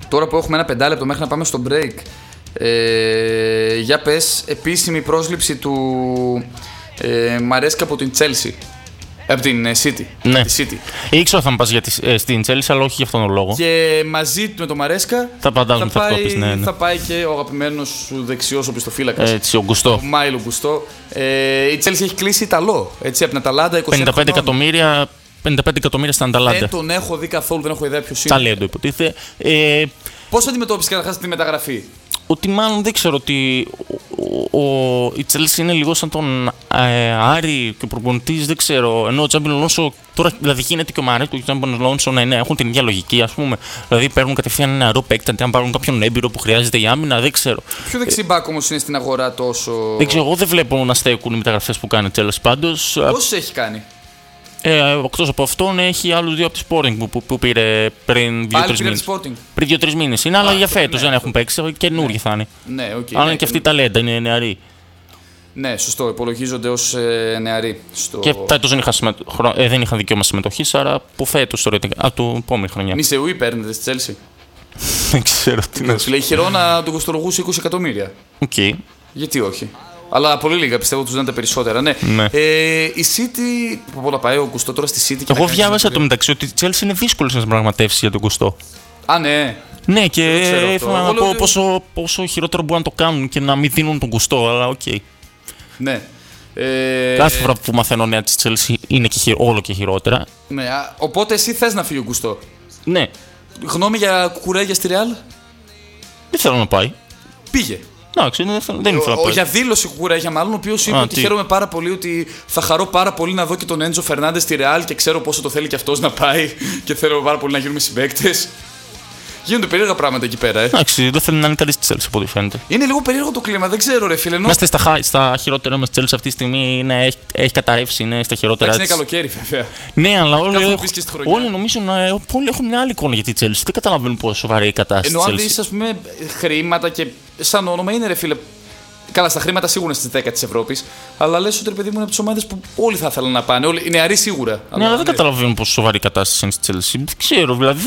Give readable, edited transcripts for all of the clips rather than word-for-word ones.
Τώρα που έχουμε ένα 5 λεπτό μέχρι να πάμε στο break, για πες επίσημη πρόσληψη του Μαρέσκα από την Chelsea. Από την City. Ναι. Τη City. Ήξερα θα μου πας στην Chelsea, αλλά όχι για αυτόν τον λόγο. Και μαζί με τον Μαρέσκα θα πάει και ο αγαπημένος σου δεξιός οπισθοφύλακας. Έτσι, ο Γκουστό. Ο Μάιλο Γκουστό. Η Chelsea έχει κλείσει Ιταλό. Έτσι, από την Αταλάντα 55 εκατομμύρια στην Αταλάντα. Δεν τον έχω δει καθόλου, δεν έχω ιδέα ποιος είναι. Ταλέντο υποτίθεται. Πώς αντιμετώπισες καταρχάς τη μεταγραφή? Ότι μάλλον δεν ξέρω ότι η Chelsea είναι λίγο σαν τον Άρη και ο προπονητής, δεν ξέρω. Ενώ ο Τζάμπι Αλόνσο τώρα δηλαδή γίνεται και ο Μαρέ και ο Τζάμπι Αλόνσο να έχουν την ίδια λογική, ας πούμε. Δηλαδή παίρνουν κατευθείαν ένα νεαρό παίκτη, αν πάρουν κάποιον έμπειρο που χρειάζεται η άμυνα, δεν ξέρω. Ποιο δεξιμπάκ όμως είναι στην αγορά τόσο? Δεν ξέρω, εγώ δεν βλέπω να στέκουν οι μεταγραφές που κάνει η Chelsea πάντως. Πόσους έχει κάνει? Εκτός από αυτόν έχει άλλους δύο από τη Sporting που πήρε πριν 2-3 μήνες. Πριν 2-3 μήνες είναι, αλλά για φέτος δεν έχουν παίξει, καινούργιοι θα είναι. Ναι, okay, αλλά είναι και αυτοί ταλέντα, είναι νεαροί. Ναι, σωστό, υπολογίζονται ως νεαροί. Και φέτος δεν είχαν δικαίωμα συμμετοχής, άρα από φέτος τώρα, από την επόμενη χρονιά. Νησεούι παίρνετε στη Chelsea? Δεν ξέρω τι να σου λέει. Χειρόνα τον κοστολογούσε 20 εκατομμύρια. Okay. Γιατί όχι? Αλλά πολύ λίγα πιστεύω τους δίνουν τα περισσότερα. Ναι. Η City. Που πολλά πάει ο Γκουστό τώρα στη City. Εγώ διάβασα το μεταξύ ότι η Chelsea είναι δύσκολη να πραγματεύσει για τον Γκουστό. Α, ναι. Ναι, και ήθελα να πω πόσο χειρότερο μπορούν να το κάνουν και να μην δίνουν τον Γκουστό, αλλά οκ. Okay. Ναι. Κάθε φορά που μαθαίνω νέα της Chelsea είναι και όλο και χειρότερα. Ναι, οπότε εσύ θες να φύγει ο Γκουστό? Ναι. Γνώμη για Κουκουρέγια στη Ρεάλ? Δεν θέλω να πάει. Πήγε. Εντάξει, δεν ήθελα να πάει. Για δήλωση Κουκουρέγια, μάλλον, ο οποίος είπε ότι χαίρομαι πάρα πολύ, ότι θα χαρώ πάρα πολύ να δω και τον Έντζο Φερνάντες στη Ρεάλ και ξέρω πόσο το θέλει και αυτός να πάει και θέλω πάρα πολύ να γίνουμε συμπαίκτες. Γίνονται περίεργα πράγματα εκεί πέρα. Εντάξει, δεν θέλει να είναι καλή στη Chelsea από ό,τι φαίνεται. Είναι λίγο περίεργο το κλίμα, δεν ξέρω, ρε φίλε. Είμαστε στα χειρότερα μας. Chelsea αυτή τη στιγμή έχει καταρρεύσει, είναι στα χειρότερα. Εντάξει, είναι καλοκαίρι, βέβαια. Ναι, αλλά όλοι νομίζω όλοι έχουν μια άλλη εικόνα για τη Chelsea. Δεν καταλαβαίνουν πόσο σοβαρή η κατάσταση. Ενώ αν δεις, ας πούμε, χρήματα και σαν όνομα είναι, ρε φίλε. Καλά, στα χρήματα σίγουρα στις 10 της Ευρώπης. Αλλά λες ότι, ρε παιδί μου, είναι από τις ομάδες που όλοι θα ήθελαν να πάνε. Όλοι, οι νεαροί σίγουρα. Ναι, αλλά δεν καταλαβαίνουν πόσο σοβαρή η κατάσταση είναι στη Chelsea. Δεν ξέρω, δηλαδή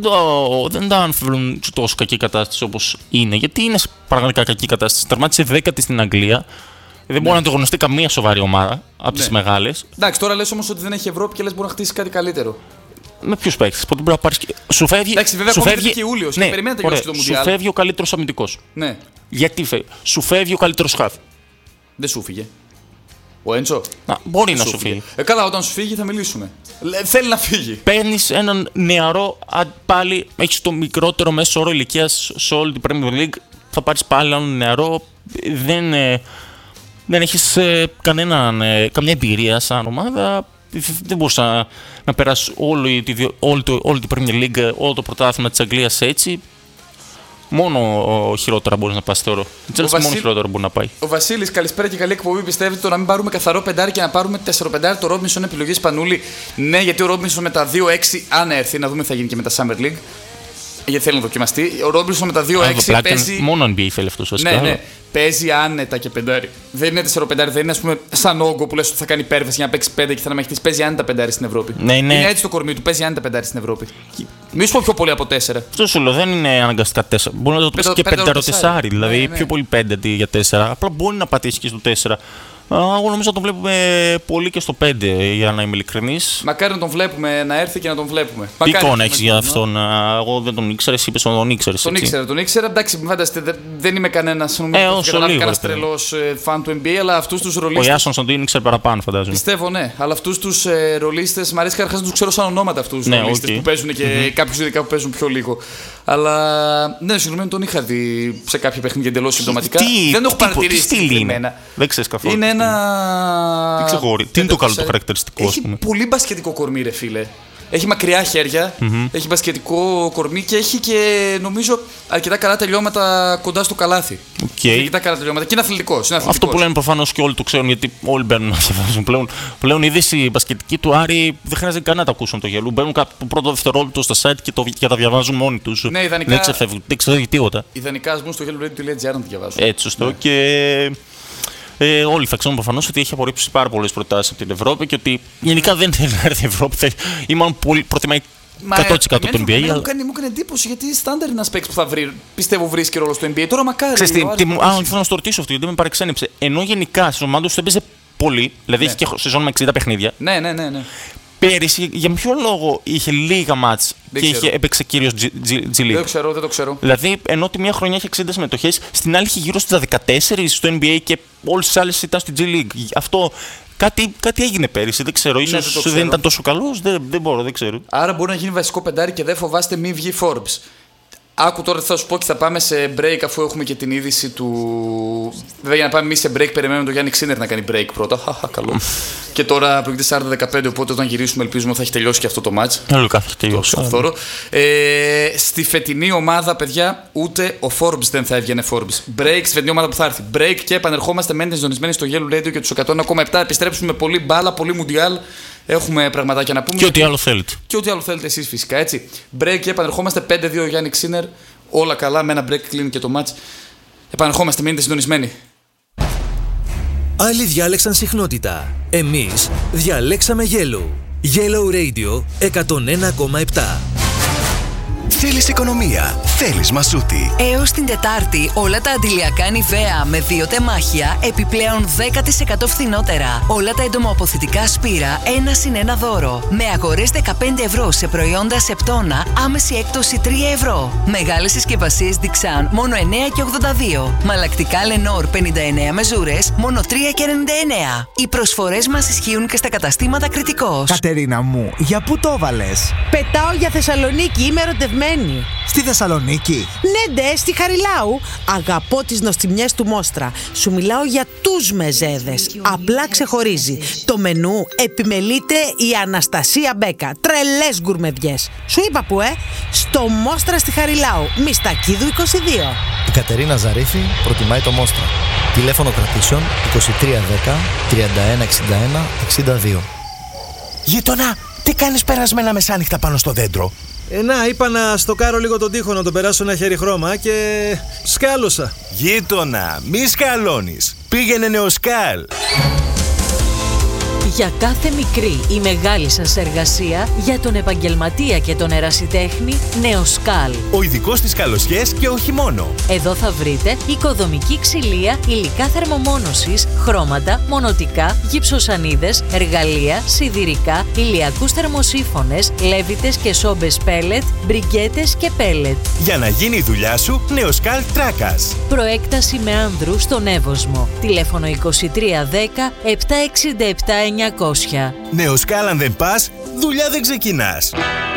δεν τα αναφέρουν τόσο κακή κατάσταση όπως είναι. Γιατί είναι πραγματικά κακή κατάσταση. Τερμάτισε 10η στην Αγγλία. Δεν μπορεί να το γνωστεί καμία σοβαρή ομάδα από τις μεγάλες. Εντάξει, τώρα λες όμως ότι δεν έχει Ευρώπη και λες μπορεί να χτίσει κάτι καλύτερο. Με ποιους παίκτες, πότε μπορεί να πάρεις. Σου φεύγει. Εντάξει, βέβαια, σου φεύγει και Ιούλιος. Ναι, περιμένει να τελειώσει το Μουντιάλ. Σου φεύγει ο καλύτερος αμυντικός. Ναι. Γιατί φεύγει. Σου φεύγει ο καλύτερος χαφ. Δεν σου φύγε. Ο Έντσο. Μπορεί να σου φύγει. Καλά, όταν σου φύγει θα μιλήσουμε. Θέλει να φύγει. Παίρνεις έναν νεαρό, πάλι έχεις το μικρότερο μέσο όρο ηλικίας σε όλη την Premier League. Θα πάρεις πάλι έναν νεαρό. Δεν έχεις καμιά εμπειρία σαν ομάδα. Δεν μπορούσε να περάσει όλη την Premier League, όλο το πρωτάθλημα της Αγγλίας έτσι. Μόνο χειρότερα μπορεί να πας, θεωρώ. Η Chelsea μόνο χειρότερα μπορεί να πάει. Ο Βασίλης, καλησπέρα και καλή εκπομπή. Πιστεύετε το να μην πάρουμε καθαρό πεντάρι και να πάρουμε 4-5 το Ρόμπινσον επιλογή Σπανούλη? Ναι, γιατί ο Ρόμπινσον με τα 2-6, αν έρθει, να δούμε τι θα γίνει και με τα Summer League. Γιατί θέλει να δοκιμαστεί. Ο Ρόμπινσον με τα 2-6 παίζει. Μόνο NBA θέλει αυτό βασικά. Ναι. Παίζει άνετα και πεντάρι. Δεν είναι 4-5, δεν είναι, ας πούμε, σαν όγκο που λες ότι θα κάνει υπέρβαση για να παίξει 5 και θα να με χτίσει. Παίζει άνετα πεντάρι στην Ευρώπη. Ναι. Είναι έτσι το κορμί του, παίζει άνετα πεντάρι στην Ευρώπη. Μη σου πω πιο πολύ από 4. Αυτό σου λέω, δεν είναι αναγκαστικά 4. Μπορεί να το πει και 5-4, δηλαδή πιο πολύ 5 αντί για 4. Απλά μπορεί να πατήσει και στο 4. Εγώ νομίζω να τον βλέπουμε πολύ και στο 5, για να είμαι ειλικρινής. Μακάρι να τον βλέπουμε, να έρθει και να τον βλέπουμε. Τι εικόνα έχεις για αυτόν? Εγώ δεν τον ήξερα, εσύ είπες ότι τον ήξερες. Τον ήξερα. Εντάξει, μην φανταστείτε, δεν είμαι κανένας τρελός φαν του NBA, αλλά αυτούς τους ρολίστες. Ο Ιάσον τον ήξερε παραπάνω, φαντάζομαι. Πιστεύω, ναι. Αλλά αυτούς τους ρολίστες, μ' αρέσει καταρχάς να τους ξέρω σαν ονόματα αυτούς τους ρολίστες που παίζουν και κάποιους ειδικά που παίζουν πιο λίγο. Αλλά ναι, συγγνώμη, τον είχα δει σε κάποια παιχνίδια εντελώς συμπτωματικά. Δεν έχω παρατηρήσει. Τι είναι? Δεν ξέρεις καθόλου. Είναι ένα. Τι είναι το καλό το χαρακτηριστικό, έχει πολύ μπασκετικό κορμί, ρε φίλε. Έχει μακριά χέρια, έχει μπασκετικό κορμί και έχει και νομίζω αρκετά καλά τελειώματα κοντά στο καλάθι. Αρκετά καλά τελειώματα και είναι αθλητικός. Αυτό που λένε προφανώς και όλοι το ξέρουν, γιατί όλοι μπαίνουν να διαβάζουν πλέον. Η είδηση μπασκετική του Άρη δεν χρειάζεται καν να τα ακούσουν το γελού. Μπαίνουν το πρώτο δευτερόλεπτο στο site και τα διαβάζουν μόνοι τους. Ναι, ιδανικά. Δεν ξεφεύγει τίποτα. Ιδανικά ας μπουν στο helloradio.gr να τη διαβάζουν. Έτσι, σωστό. Ναι. Και όλοι θα ξέρουν προφανώς ότι έχει απορρίψει πάρα πολλές προτάσεις από την Ευρώπη και ότι γενικά δεν θέλει να έρθει η Ευρώπη. Ή μάλλον προτιμάει 100% του NBA. Μου έκανε εντύπωση γιατί στάνταρ είναι ένα παίκτη που θα βρει, πιστεύω βρίσκει ρόλο στο NBA. Τώρα μακάρι. Θέλω να στο ρωτήσω αυτό γιατί με παρεξένεψε. Ενώ γενικά στις ομάδες του έπαιζε πολύ, δηλαδή έχει και σεζόν με 60 παιχνίδια. Ναι. Πέρυσι, για ποιο λόγο είχε λίγα μάτς και έπαιξε κυρίως G League. Δεν το ξέρω. Δηλαδή, ενώ τη μία χρονιά είχε 60 συμμετοχές, στην άλλη είχε γύρω στις 14 στο NBA και όλες τις άλλες ήταν στη G League. Αυτό κάτι έγινε πέρυσι, δεν ξέρω. Ίσως δεν ήταν τόσο καλός, δεν ξέρω. Άρα μπορεί να γίνει βασικό πεντάρι και δεν φοβάστε μη βγει Forbes. Άκου τώρα θα σου πω και θα πάμε σε break αφού έχουμε και την είδηση του. Βέβαια για να πάμε εμείς σε break περιμένουμε τον Γιάννη Ξίνερ να κάνει break πρώτα. Καλό. Και τώρα προηγείται 40-15, οπότε όταν γυρίσουμε ελπίζουμε θα έχει τελειώσει και αυτό το match. Λουκά, θα έχει τελειώσει. Στη φετινή ομάδα, παιδιά, ούτε ο Forbes δεν θα έβγαινε Forbes. Break στη φετινή ομάδα που θα έρθει. Break και επανερχόμαστε μένετε συντονισμένοι στο Yellow Radio και τους 101,7. Επιστρέψουμε πολύ μπάλα, πολύ μουντιάλ. Έχουμε πραγματάκια να πούμε. Και ό,τι άλλο θέλετε. Και ό,τι άλλο θέλετε εσείς φυσικά, έτσι. Break και επανερχόμαστε 5-2 Γιάννη Ξίνερ. Όλα καλά, με ένα break κλείνει και το match. Επανερχόμαστε, μείνετε συντονισμένοι. Άλλοι διάλεξαν συχνότητα. Εμείς διαλέξαμε Yellow. Yellow Radio 101,7. Θέλεις οικονομία, θέλεις μασούτη. Έως την Τετάρτη όλα τα αντιλιακά Nivea με 2 τεμάχια επιπλέον 10% φθηνότερα. Όλα τα εντομοαποθητικά Σπύρα 1+1 δώρο. Με αγορές 15 ευρώ σε προϊόντα Σεπτόνα άμεση έκπτωση 3 ευρώ. Μεγάλες συσκευασίες Dixan μόνο 9,82. Μαλακτικά Lenor 59 μεζούρες μόνο 3,99. Οι προσφορές μας ισχύουν και στα καταστήματα Κρητικός. Κατερίνα μου, για πού το βάλες? Πετάω για Θεσσαλονίκη, είμαι ερωτευμένη. Στη Θεσσαλονίκη? Ναι, στη Χαριλάου. Αγαπώ τις νοστιμιές του Μόστρα. Σου μιλάω για τους μεζέδες. Απλά ξεχωρίζει. Το μενού επιμελείται η Αναστασία Μπέκα. Τρελές γκουρμεδιές. Σου είπα που, στο Μόστρα στη Χαριλάου. Μιστακίδου 22. Η Κατερίνα Ζαρίφη προτιμάει το Μόστρα. Τηλέφωνο κρατήσεων 2310 3161 62. Γείτονα, τι κάνεις περασμένα μεσάνυχτα πάνω στο δέντρο? Να, είπα να στοκάρω λίγο τον τοίχο, να τον περάσω ένα χέρι χρώμα και σκάλωσα. Γείτονα, μη σκαλώνεις. Πήγαινε Νεοσκάλ. Για κάθε μικρή ή μεγάλη σας εργασία, για τον επαγγελματία και τον ερασιτέχνη, Νεοσκάλ. Ο ειδικός στις καλοσιές και όχι μόνο. Εδώ θα βρείτε οικοδομική ξυλία, υλικά θερμομόνωσης, χρώματα, μονοτικά, γυψοσανίδες, εργαλεία, σιδηρικά, ηλιακούς θερμοσύφωνες, λέβητες και σόμπες πέλετ, μπριγκέτες και πέλετ. Για να γίνει η δουλειά σου, Νεοσκάλ Τράκας. Προέκταση με άνδρου στον Εύωσμο. Τηλέφωνο 2310 767 900. Νεοσκάλ, αν δεν πας, δουλειά δεν ξεκινάς.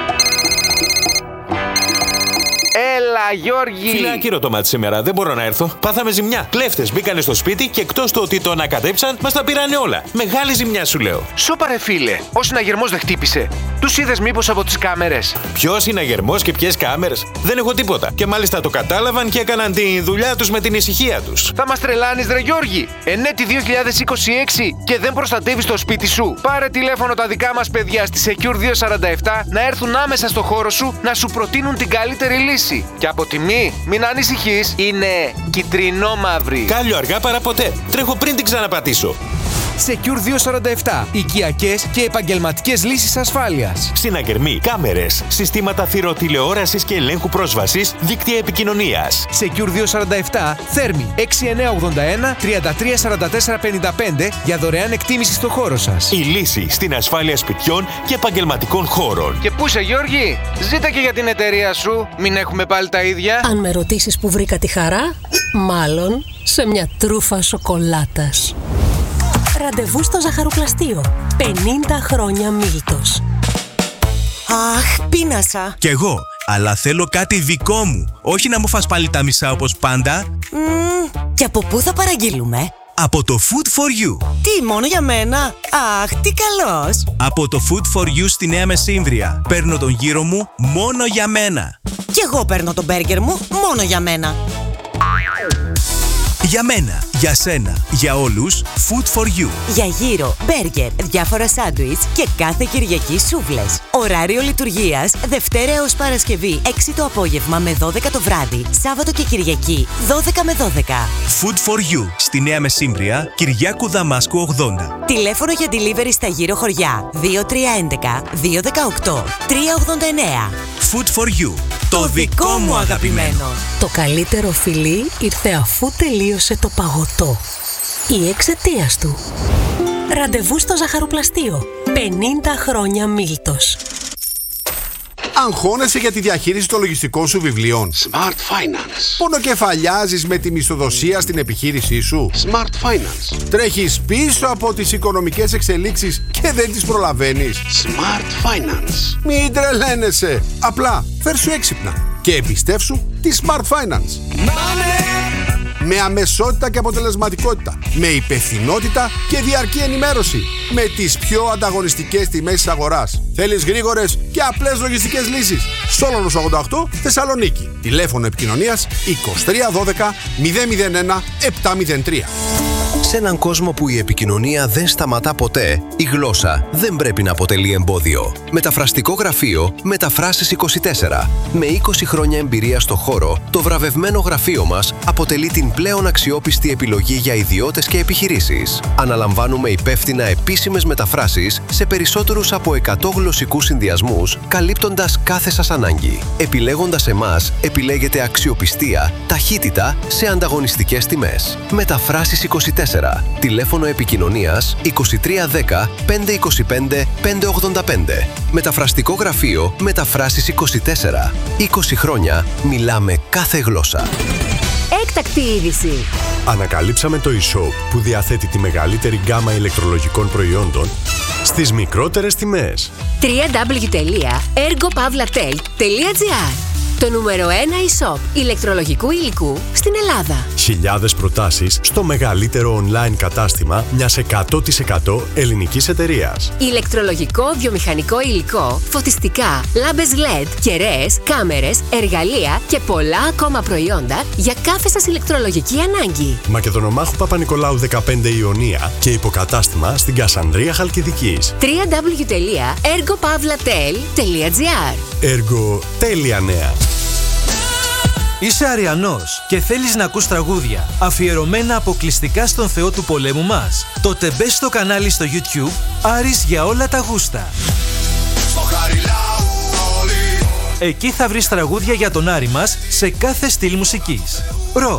Έλα, Γιώργη! Φιλάκυρο το μάτι σήμερα, δεν μπορώ να έρθω. Πάθαμε ζημιά. Κλέφτες μπήκανε στο σπίτι και εκτός του ότι το ανακατέψαν, μας τα πήρανε όλα. Μεγάλη ζημιά σου λέω. Σώπα ρε φίλε, ο συναγερμός δεν χτύπησε. Τους είδες μήπως από τις κάμερες? Ποιος συναγερμός και ποιες κάμερες? Δεν έχω τίποτα. Και μάλιστα το κατάλαβαν και έκαναν τη δουλειά τους με την ησυχία τους. Θα μας τρελάνεις ρε Γιώργη! Ενέτη 2026 και δεν προστατεύεις το σπίτι σου. Πάρε τηλέφωνο τα δικά μας παιδιά στη Secure 247 να έρθουν άμεσα στο χώρο σου να σου προτείνουν την καλύτερη λύση. Και από τιμή, μην ανησυχείς, είναι κυτρινό-μαύρη. Κάλιο αργά παρά ποτέ. Τρέχω πριν την ξαναπατήσω. Secure 247. Οικιακές και επαγγελματικές λύσεις ασφάλειας. Συναγερμοί, κάμερες, συστήματα θηροτηλεόρασης και ελέγχου πρόσβασης, δίκτυα επικοινωνίας. Secure 247, Θέρμη 6981 334455 για δωρεάν εκτίμηση στο χώρο σας. Η λύση στην ασφάλεια σπιτιών και επαγγελματικών χώρων. Και πού είσαι Γιώργη? Ζήτα και για την εταιρεία σου. Μην έχουμε πάλι τα ίδια. Αν με ρωτήσεις που βρήκα τη χαρά, μάλλον σε μια τρούφα σοκολάτας. Ραντεβού στο ζαχαροπλαστείο. 50 χρόνια Μίλτος. Αχ, πείνασα. Κι εγώ, αλλά θέλω κάτι δικό μου. Όχι να μου φας πάλι τα μισά όπως πάντα. Και από πού θα παραγγείλουμε? Από το Food for You. Τι, μόνο για μένα? Αχ, τι καλός. Από το Food for You στη Νέα Μεσύμβρια. Παίρνω τον γύρο μου μόνο για μένα. Κι εγώ παίρνω τον μπέργκερ μου μόνο για μένα. Για μένα, για σένα, για όλους, Food for You. Για γύρο, μπέργκερ, διάφορα σάντουιτς και κάθε Κυριακή σούβλες. Ωράριο λειτουργίας Δευτέρα έως Παρασκευή 6 το απόγευμα με 12 το βράδυ. Σάββατο και Κυριακή 12 με 12. Food for You στη Νέα Μεσύμπρια, Κυριάκου Δαμάσκου 80. Τηλέφωνο για delivery στα γύρω χωριά 2311 218 389. Food for You. Το δικό μου αγαπημένο. Το καλύτερο φιλί ήρθε αφού τελείωσε το παγωτό. Ή εξαιτίας του. Ραντεβού στο ζαχαροπλαστείο. 50 χρόνια Μίλτος. Αγχώνεσαι για τη διαχείριση των λογιστικών σου βιβλίων? Smart Finance. Πονοκεφαλιάζεις με τη μισθοδοσία στην επιχείρησή σου? Smart Finance. Τρέχεις πίσω από τις οικονομικές εξελίξεις και δεν τις προλαβαίνεις? Smart Finance. Μην τρελαίνεσαι. Απλά φέρ' σου έξυπνα και εμπιστεύσου τη Smart Finance. Με αμεσότητα και αποτελεσματικότητα, με υπευθυνότητα και διαρκή ενημέρωση, με τις πιο ανταγωνιστικές τιμές της αγοράς. Θέλεις γρήγορες και απλές λογιστικές λύσεις? Σόλωνος 88, Θεσσαλονίκη. Τηλέφωνο επικοινωνίας 2312 001 703. Σε έναν κόσμο που η επικοινωνία δεν σταματά ποτέ, η γλώσσα δεν πρέπει να αποτελεί εμπόδιο. Μεταφραστικό γραφείο Μεταφράσεις 24. Με 20 χρόνια εμπειρία στο χώρο, το βραβευμένο γραφείο μας αποτελεί την πλέον αξιόπιστη επιλογή για ιδιώτες και επιχειρήσεις. Αναλαμβάνουμε υπεύθυνα επίσημες μεταφράσεις σε περισσότερους από 100 γλωσσικούς συνδυασμούς, καλύπτοντας κάθε σας ανάγκη. Επιλέγοντας εμάς, επιλέγετε αξιοπιστία, ταχύτητα σε ανταγωνιστικές τιμές. Μεταφράσεις 24. Τηλέφωνο επικοινωνίας 2310 525 585. Μεταφραστικό γραφείο Μεταφράσεις 24. 20 χρόνια μιλάμε κάθε γλώσσα. Έκτακτη είδηση. Ανακαλύψαμε το e-shop που διαθέτει τη μεγαλύτερη γκάμα ηλεκτρολογικών προϊόντων στις μικρότερες τιμές. www.ergopavlatel.gr. Το νούμερο 1 e-shop ηλεκτρολογικού υλικού στην Ελλάδα. Χιλιάδες προτάσεις στο μεγαλύτερο online κατάστημα μιας 100% ελληνικής εταιρείας. Ηλεκτρολογικό, βιομηχανικό υλικό, φωτιστικά, λάμπες LED, κεραίες, κάμερες, εργαλεία και πολλά ακόμα προϊόντα για κάθε σας ηλεκτρολογική ανάγκη. Μακεδονομάχου Παπα-Νικολάου 15 Ιωνία και υποκατάστημα στην Κασανδρία Χαλκιδικής. www.ergopavlatel.gr. Έργο τέλεια νέα. Είσαι Αριανός και θέλεις να ακούς τραγούδια αφιερωμένα αποκλειστικά στον Θεό του πολέμου μας? Τότε μπες στο κανάλι στο YouTube Άρης για όλα τα γούστα. Εκεί θα βρεις τραγούδια για τον Άρη μας σε κάθε στυλ μουσικής. Ροκ,